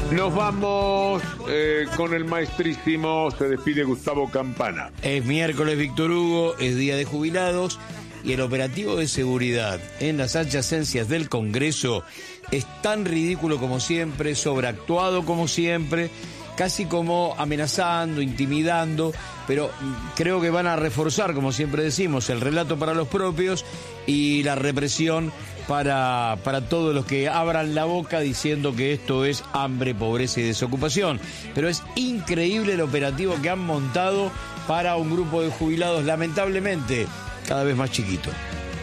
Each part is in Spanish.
Nos vamos con el maestrísimo, se despide Gustavo Campana. Es miércoles, Víctor Hugo, es día de jubilados y el operativo de seguridad en las adyacencias del Congreso es tan ridículo como siempre, sobreactuado como siempre, casi como amenazando, intimidando, pero creo que van a reforzar, como siempre decimos, el relato para los propios y la represión para todos los que abran la boca diciendo que esto es hambre, pobreza y desocupación. Pero es increíble el operativo que han montado para un grupo de jubilados, lamentablemente, cada vez más chiquito.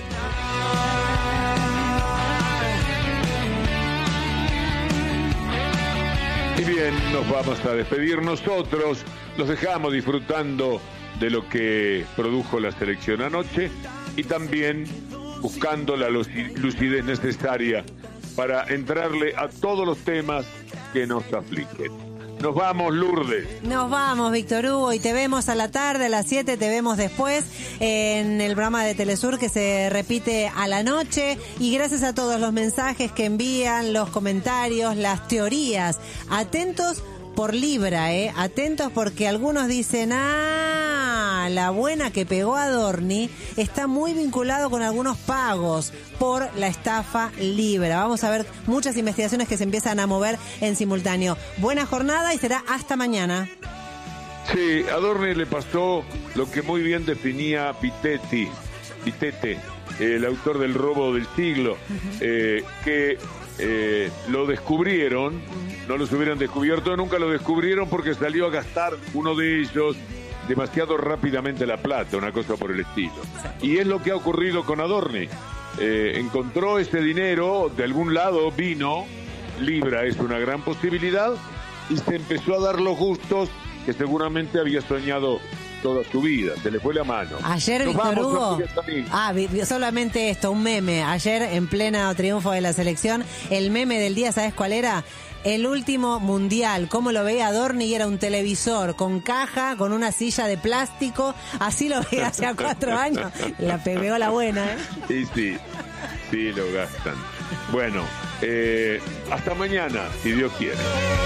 Y bien, nos vamos a despedir nosotros. Los dejamos disfrutando de lo que produjo la selección anoche y también buscando la lucidez necesaria para entrarle a todos los temas que nos afligen. Nos vamos, Lourdes. Nos vamos, Víctor Hugo, y te vemos a la tarde, a las 7, te vemos después en el programa de Telesur que se repite a la noche. Y gracias a todos los mensajes que envían, los comentarios, las teorías. Atentos por Libra, atentos porque algunos dicen, la buena que pegó a Adorni está muy vinculado con algunos pagos por la estafa Libra. Vamos a ver muchas investigaciones que se empiezan a mover en simultáneo. Buena jornada y será hasta mañana. Sí, a Adorni le pasó lo que muy bien definía Pitete, el autor del robo del siglo, que lo descubrieron, no los hubieran descubierto, nunca lo descubrieron porque salió a gastar uno de ellos demasiado rápidamente la plata, una cosa por el estilo. Y es lo que ha ocurrido con Adorni. Encontró ese dinero, de algún lado vino, Libra es una gran posibilidad, y se empezó a dar los gustos que seguramente había soñado toda su vida, se le fue la mano. Ayer, Víctor Hugo, solamente esto, un meme, ayer en pleno triunfo de la selección, el meme del día, ¿sabes cuál era? El último mundial, cómo lo veía Adorni, y era un televisor con caja, con una silla de plástico, así lo veía hace 4 años, la pegó la buena, Y sí, lo gastan. Bueno, hasta mañana, si Dios quiere.